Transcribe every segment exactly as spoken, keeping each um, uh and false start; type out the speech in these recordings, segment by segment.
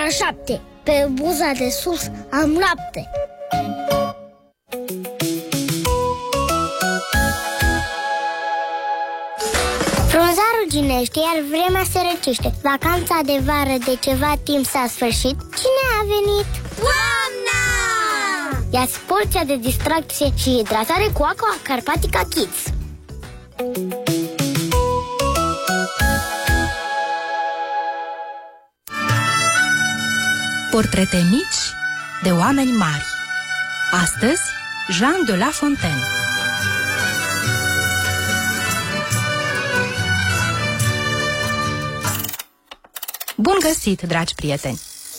ora șapte. Pe buza de sus am lapte. Frunza ruginește, iar vremea se răcește. Vacanța de vară de ceva timp s-a sfârșit. Cine a venit? Toamna! Ia-ți porția de distracție și hidratare cu Aqua Carpatica Kids. Portrete mici de oameni mari. Astăzi, Jean de La Fontaine. Bun găsit, dragi prieteni!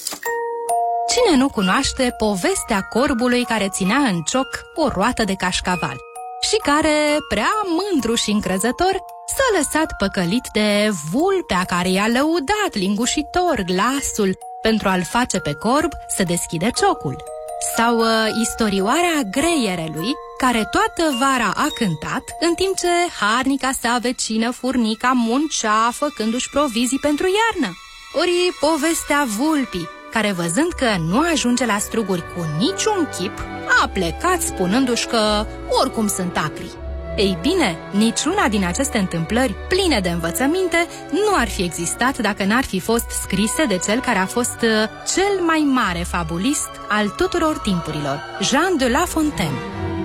Cine nu cunoaște povestea corbului care ținea în cioc o roată de cașcaval și care, prea mândru și încrezător, s-a lăsat păcălit de vulpea care i-a lăudat lingușitor glasul pentru a-l face pe corb să deschide ciocul? Sau uh, istorioarea greierelui, care toată vara a cântat, în timp ce harnica sa vecină furnica muncea făcându-și provizii pentru iarnă? Ori povestea vulpii, care văzând că nu ajunge la struguri cu niciun chip, a plecat spunându-și că oricum sunt acri. Ei bine, niciuna din aceste întâmplări pline de învățăminte nu ar fi existat dacă n-ar fi fost scrise de cel care a fost uh, cel mai mare fabulist al tuturor timpurilor, Jean de La Fontaine.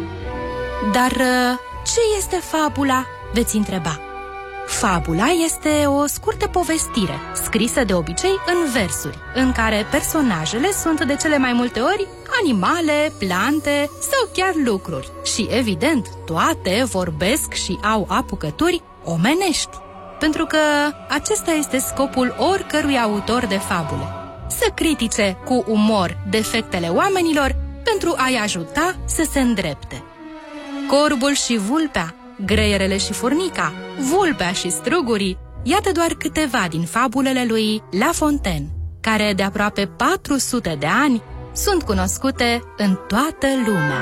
Dar uh, ce este fabula? Veți întreba. Fabula este o scurtă povestire, scrisă de obicei în versuri, în care personajele sunt de cele mai multe ori animale, plante sau chiar lucruri. Și, evident, toate vorbesc și au apucături omenești, pentru că acesta este scopul oricărui autor de fabule: să critice cu umor defectele oamenilor pentru a-i ajuta să se îndrepte. Corbul și vulpea, greierele și furnica, vulpea și strugurii, iată doar câteva din fabulele lui La Fontaine, care de aproape patru sute de ani sunt cunoscute în toată lumea.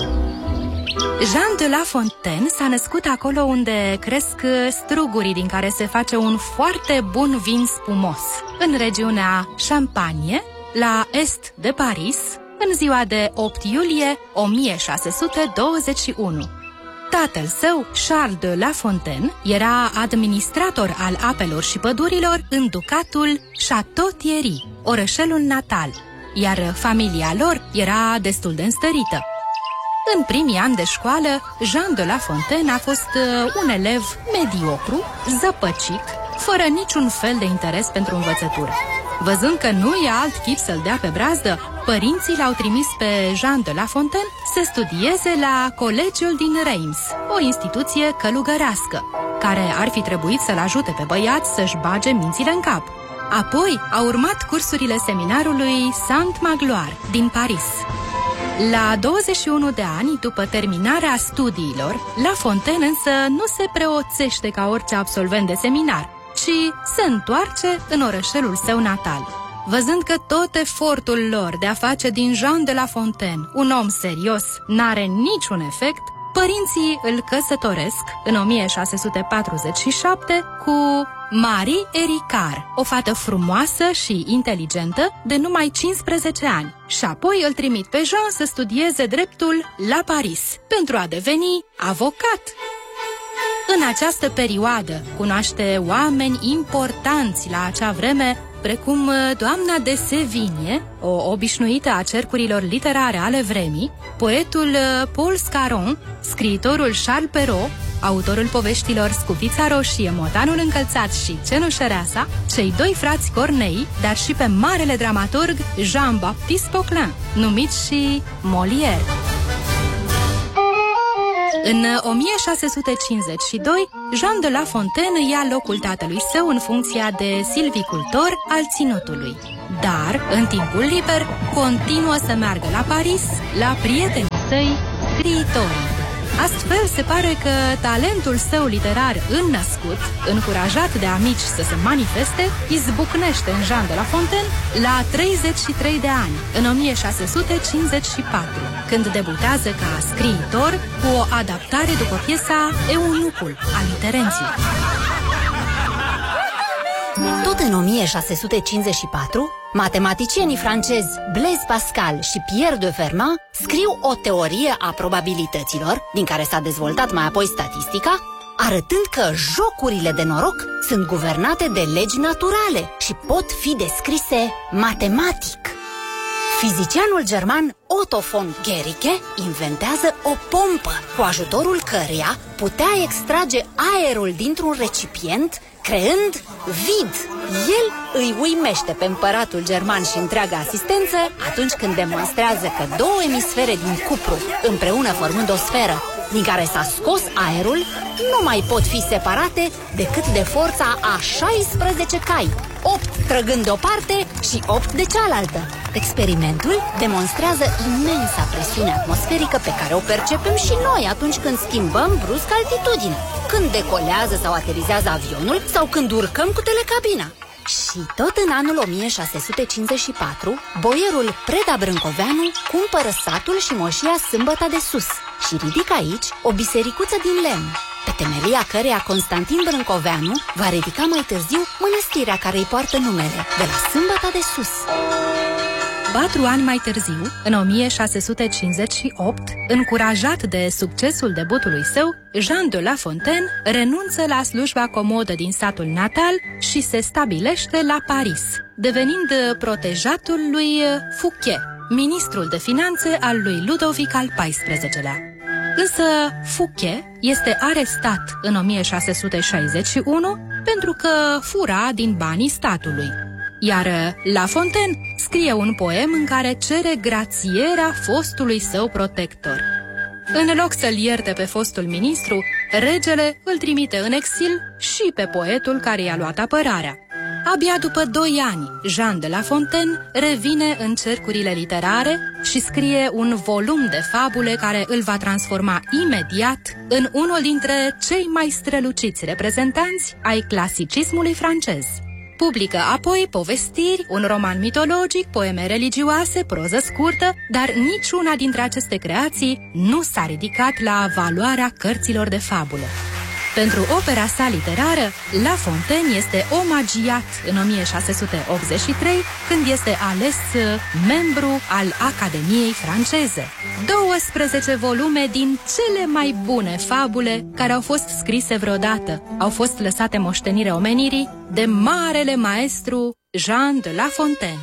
Jean de La Fontaine s-a născut acolo unde cresc strugurii din care se face un foarte bun vin spumos, în regiunea Champagne, la est de Paris, în ziua de opt iulie o mie șase sute douăzeci și unu. Tatăl său, Charles de La Fontaine, era administrator al apelor și pădurilor în ducatul Château-Thierry, orășelul natal, iar familia lor era destul de înstărită. În primii ani de școală, Jean de La Fontaine a fost un elev mediocru, zăpăcit, fără niciun fel de interes pentru învățătură. Văzând că nu e alt chip să-l dea pe brazdă, părinții l-au trimis pe Jean de La Fontaine să studieze la colegiul din Reims, o instituție călugărească, care ar fi trebuit să-l ajute pe băiat să-și bage mințile în cap. Apoi a urmat cursurile seminarului Saint-Magloire din Paris. La douăzeci și unu de ani, după terminarea studiilor, La Fontaine însă nu se preoțește ca orice absolvent de seminar, ci se întoarce în orășelul său natal. Văzând că tot efortul lor de a face din Jean de La Fontaine un om serios n-are niciun efect, părinții îl căsătoresc în o mie șase sute patruzeci și șapte cu Marie Ericard, o fată frumoasă și inteligentă de numai cincisprezece ani, și apoi îl trimit pe Jean să studieze dreptul la Paris pentru a deveni avocat. În această perioadă cunoaște oameni importanți la acea vreme, precum doamna de Sévigné, o obișnuită a cercurilor literare ale vremii, poetul Paul Scarron, scriitorul Charles Perrault, autorul poveștilor Scufița Roșie, Motanul Încălțat și Cenușăreasa, cei doi frați Corneille, dar și pe marele dramaturg Jean-Baptiste Poquelin, numit și Molière. În o mie șase sute cincizeci și doi, Jean de La Fontaine ia locul tatălui său în funcția de silvicultor al ținutului. Dar, în timpul liber, continuă să meargă la Paris, la prietenii săi, scriitorii. Astfel, se pare că talentul său literar înnăscut, încurajat de amici să se manifeste, izbucnește în Jean de La Fontaine la treizeci și trei de ani, în o mie șase sute cincizeci și patru, când debutează ca scriitor cu o adaptare după piesa Eunucul al Terențiu. Tot Tot în o mie șase sute cincizeci și patru, matematicienii francezi Blaise Pascal și Pierre de Fermat scriu o teorie a probabilităților, din care s-a dezvoltat mai apoi statistica, arătând că jocurile de noroc sunt guvernate de legi naturale și pot fi descrise matematic. Fizicianul german Otto von Guericke inventează o pompă, cu ajutorul căreia putea extrage aerul dintr-un recipient, creând vid. El îi uimește pe împăratul german și întreaga asistență atunci când demonstrează că două emisfere din cupru, împreună formând o sferă, din care s-a scos aerul, nu mai pot fi separate decât de forța a șaisprezece cai, opt trăgând de o parte și opt de cealaltă. Experimentul demonstrează imensa presiune atmosferică pe care o percepem și noi atunci când schimbăm brusc altitudine, când decolează sau aterizează avionul sau când urcăm cu telecabina. Și tot în anul o mie șase sute cincizeci și patru, boierul Preda Brâncoveanu cumpără satul și moșia Sâmbăta de Sus și ridică aici o bisericuță din lemn, pe temelia căreia Constantin Brâncoveanu va ridica mai târziu mănăstirea care îi poartă numele, de la Sâmbăta de Sus. Patru ani mai târziu, în o mie șase sute cincizeci și opt, încurajat de succesul debutului său, Jean de La Fontaine renunță la slujba comodă din satul natal și se stabilește la Paris, devenind protejatul lui Fouquet, ministrul de finanțe al lui Ludovic al paisprezecelea. Însă Fouquet este arestat în o mie șase sute șaizeci și unu pentru că fura din banii statului. Iar La Fontaine scrie un poem în care cere grațierea fostului său protector. În loc să-l ierte pe fostul ministru, regele îl trimite în exil și pe poetul care i-a luat apărarea. Abia după doi ani, Jean de La Fontaine revine în cercurile literare și scrie un volum de fabule care îl va transforma imediat în unul dintre cei mai străluciți reprezentanți ai clasicismului francez. Publică apoi povestiri, un roman mitologic, poeme religioase, proză scurtă, dar niciuna dintre aceste creații nu s-a ridicat la valoarea cărților de fabulă. Pentru opera sa literară, La Fontaine este omagiat în o mie șase sute optzeci și trei, când este ales membru al Academiei franceze. douăsprezece volume din cele mai bune fabule care au fost scrise vreodată au fost lăsate moștenire omenirii de marele maestru Jean de La Fontaine.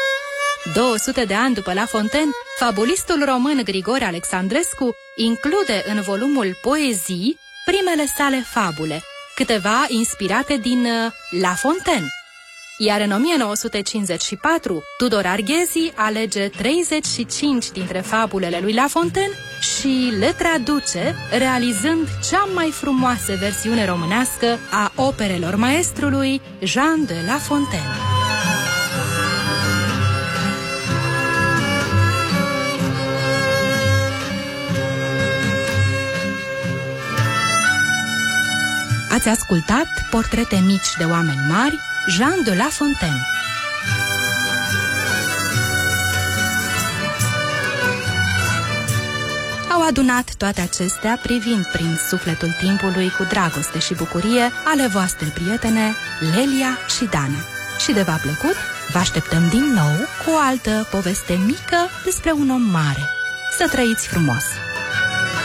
două sute de ani după La Fontaine, fabulistul român Grigore Alexandrescu include în volumul Poezii primele sale fabule, câteva inspirate din La Fontaine. Iar în o mie nouă sute cincizeci și patru, Tudor Arghezi alege treizeci și cinci dintre fabulele lui La Fontaine și le traduce, realizând cea mai frumoasă versiune românească a operelor maestrului Jean de La Fontaine. Ați ascultat Portrete mici de oameni mari, Jean de La Fontaine. Au adunat toate acestea privind prin sufletul timpului cu dragoste și bucurie ale voastre prietene Lelia și Dana. Și de v-a plăcut, vă așteptăm din nou cu o altă poveste mică despre un om mare. Să trăiți frumos!